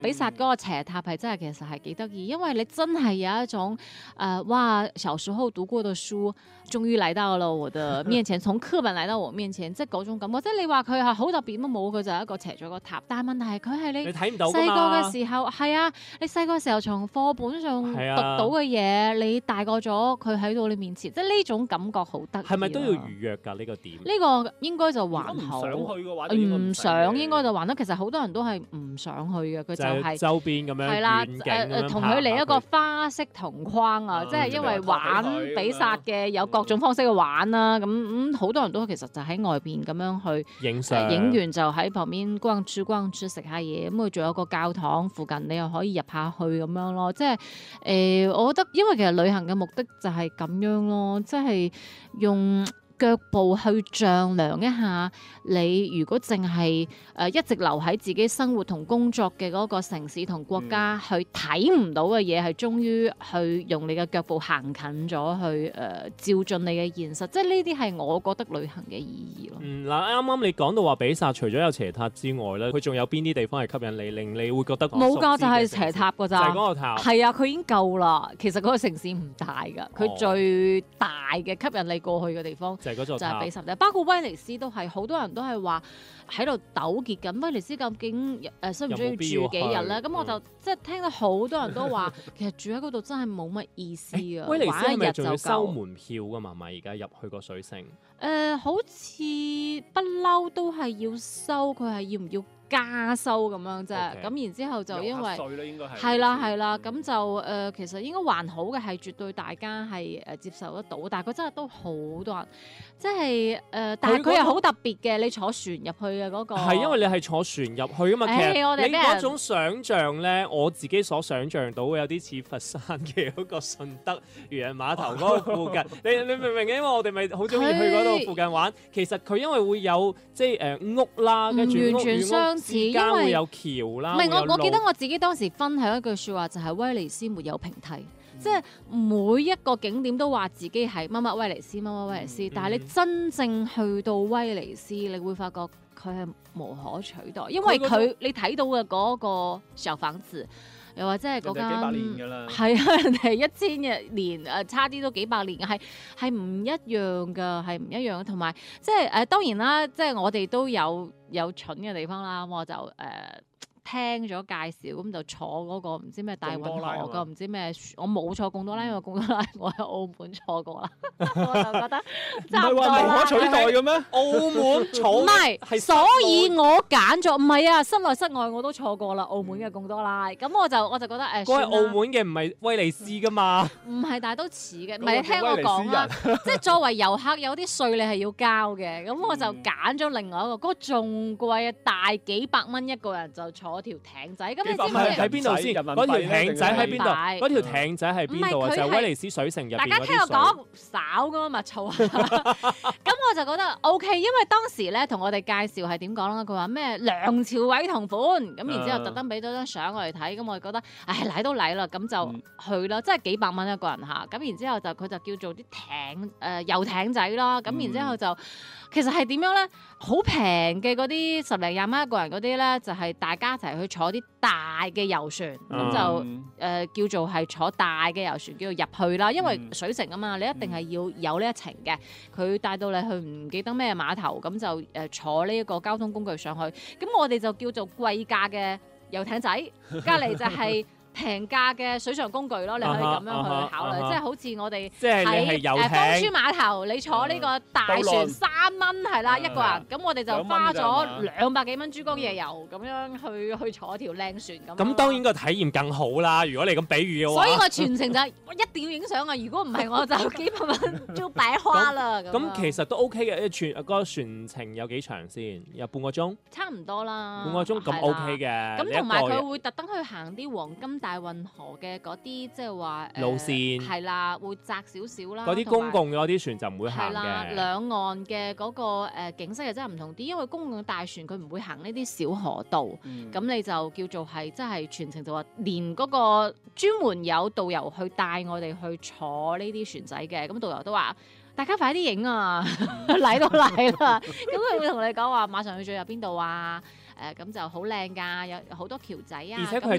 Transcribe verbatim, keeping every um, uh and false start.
比薩嗰個斜塔係真係其實係幾得意，因為你真係有一種誒、呃，哇！小時候讀過嘅書，終於嚟到了我的面前，從課本嚟到我面前，即係嗰種感覺。即係你話佢係好特別乜冇，佢就係一個斜咗個塔。但係問題係佢係你睇唔到㗎嘛。 細個嘅時候係啊，你細個嘅時候從課本上讀到嘅嘢，你大個咗佢喺到你面前，即係呢種感覺好得意。 係咪都要預約㗎呢個點？ 呢個應該就還好。 唔想去嘅話， 唔想應該就還得。其實好多人都係唔想去嘅，佢就係周邊咁樣係啦，誒誒，同佢嚟一個花式同框啊，即係因為玩比薩嘅有各種方式去玩啦，咁咁好多人都其實就喺外邊咁樣去影相， 影完就喺旁邊逛住逛住食下嘢，咁佢仲有個教堂附近，你又可以入下去咁樣咯，即係誒，我覺得因為其實旅行嘅目的就係咁樣咯，即係用腳步去丈量一下，你如果淨係誒一直留喺自己生活同工作嘅嗰個城市同國家，嗯、去睇唔到嘅嘢，係終於去用你嘅腳步行近咗去誒、呃、照進你嘅現實，即係呢啲係我覺得旅行嘅意義咯。 嗯，嗱啱啱你講到話比薩除咗有斜塔之外咧，佢仲有邊啲地方係吸引你，令你會覺得冇㗎，就係斜塔㗎咋， 就係嗰個塔。 係啊，佢已經夠啦。其實嗰個城市唔大㗎，佢最大嘅吸引你過去嘅地方。就係比薩，包括威尼斯都係，好多人都係話喺度糾結緊威尼斯究竟誒需唔需要住幾日咧？咁我就、嗯、即係聽到好多人都話，其實住喺嗰度真係冇乜意思啊！ 威尼斯係咪仲要收夠門票㗎嘛？咪而家入去個水城？誒、 呃，好似不嬲都係要收，佢係要唔要加收咁樣啫，咁 Okay. 然之後就因為係係啦係啦，咁就誒、呃、其實應該還好嘅，係絕對大家係誒接受得到，但係佢真係都好多人，即係誒、呃，但係佢又好特別嘅，你坐船入去嘅嗰、那個係因為你係坐船入去啊嘛，其實你嗰種想像咧，我自己所想像到有啲似佛山嘅嗰個順德漁人碼頭嗰個附近，你你明唔明嘅？因為我哋咪好中意去嗰度附近玩，其實佢因為會有即係誒、呃、屋啦，跟住完全相似，因為會有橋啦。 唔係我我記得我自己當時分享一句説話，就係、是、威尼斯沒有平替，嗯、即係每一個景點都話自己係乜乜威尼斯乜乜威尼斯，嗯、但係你真正去到威尼斯，你會發覺佢係無可取代，因為佢你睇到嘅嗰個小房子。又或者係嗰間幾百年㗎啦， 係啊，人哋一千日年誒，差啲都幾百年嘅，係係唔一樣㗎，係唔一樣。同埋即係誒、呃，當然啦，即係我哋都有有蠢嘅地方啦。咁我就誒。呃聽咗介紹咁就坐嗰個唔知咩大運河個唔知咩，我冇坐貢多拉，因為貢多拉我喺澳門坐過啦，我就覺得唔係話無可取代嘅咩？ 澳門坐唔係，所以我揀咗唔係啊，室內室外我都坐過啦，澳門嘅貢多拉，咁我就我就覺得誒， 嗰係澳門嘅唔係威尼斯噶嘛？唔係，但係都似嘅，唔係聽我講啦，即係作為遊客有啲稅你係要交嘅，咁我就揀咗另外一個，嗰個仲貴啊，大幾百蚊一個人就坐。嗰條艇仔，咁你知唔知喺邊度先？嗰條艇仔喺邊度？嗰條艇仔喺邊度啊？就威尼斯水城入邊。 大家聽我講，少咁咪嘈。咁我就覺得 OK， 因為當時咧同我哋介紹係點講啦？佢話咩梁朝偉同款，咁然之後特登俾咗張相我哋睇，咁我哋覺得唉嚟都嚟啦，咁就去啦，即係幾百蚊一個人嚇。咁然之後就佢就叫做啲艇誒遊艇仔啦。咁然之後就其實係點樣咧？好平嘅嗰啲十零廿蚊一個人嗰啲咧，就係大家一齊去坐啲大嘅遊船，咁、嗯、就誒、呃、叫做係坐大嘅遊船，叫做入去啦。因為水城啊嘛，你一定係要有呢一程嘅。佢帶到你去唔記得咩碼頭，咁就誒坐呢一個交通工具上去。咁我哋就叫做貴價嘅遊艇仔，隔離就係、是。平價嘅水上工具咯，你可以咁樣去考慮，uh huh, uh huh. 即係好似我哋喺誒芳村碼頭，你坐呢個大船三蚊係啦一個人，咁我哋就花咗兩百幾蚊珠江夜遊咁樣去去坐條靚船咁。咁當然個體驗更好啦，如果你咁比喻嘅話。 所以我全程就我一定要影相啊！如果唔係我就幾百蚊都白花啦。 咁其實都 OK 嘅，船嗰個船程有幾長先？有半個鐘？差唔多啦。 半個鐘咁 OK 嘅。 咁同埋佢會特登去行啲黃金大運河嘅嗰啲即係話路線係啦，會窄少少啦。 嗰啲公共嗰啲船就唔會行嘅。係啦， 兩岸嘅嗰個誒景色又真係唔同啲，因為公共嘅大船佢唔會行呢啲小河道，咁、嗯、你就叫做係即係全程就話連嗰個專門有導遊去帶我哋去坐呢啲船仔嘅，咁導遊都話大家快啲影啊，嚟都嚟啦，咁佢會同你講話馬上去最入邊度啊。誒咁、呃、就好靚㗎，有好多橋仔啊！ 而且佢係